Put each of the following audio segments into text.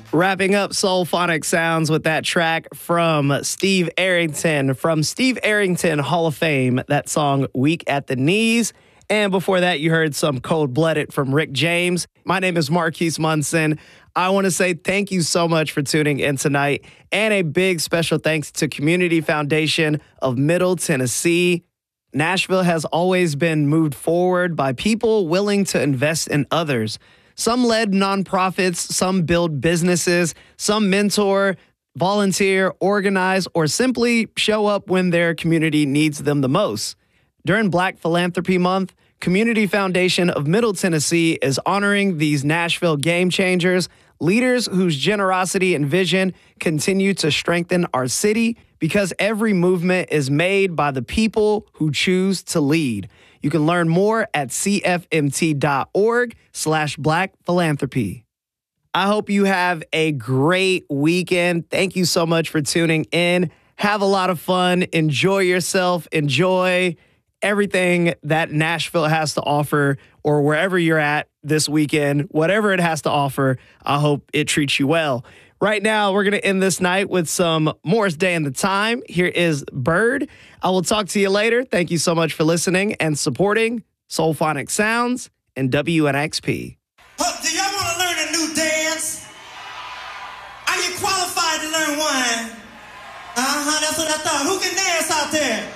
Wrapping up Soulphonic Sounds with that track from Steve Arrington, from Steve Arrington Hall of Fame, that song Weak at the Knees. And before that, you heard some Cold Blooded from Rick James. My name is Marquise Munson. I want to say thank you so much for tuning in tonight, and a big special thanks to Community Foundation of Middle Tennessee. Nashville has always been moved forward by people willing to invest in others. Some led nonprofits, some build businesses, some mentor, volunteer, organize, or simply show up when their community needs them the most. During Black Philanthropy Month, Community Foundation of Middle Tennessee is honoring these Nashville game changers, leaders whose generosity and vision continue to strengthen our city, because every movement is made by the people who choose to lead. You can learn more at cfmt.org/Black Philanthropy. I hope you have a great weekend. Thank you so much for tuning in. Have a lot of fun. Enjoy yourself. Enjoy everything that Nashville has to offer, or wherever you're at this weekend, whatever it has to offer. I hope it treats you well. Right now, we're going to end this night with some Morris Day and the Time. Here is Bird. I will talk to you later. Thank you so much for listening and supporting Soulphonic Sounds and WNXP. Oh, do y'all want to learn a new dance? Are you qualified to learn one? That's what I thought. Who can dance out there?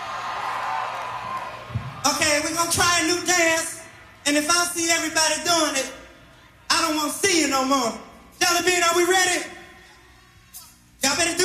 Okay, we're going to try a new dance. And if I see everybody doing it, I don't want to see you no more. Jelly Bean, are we ready? Y'all better do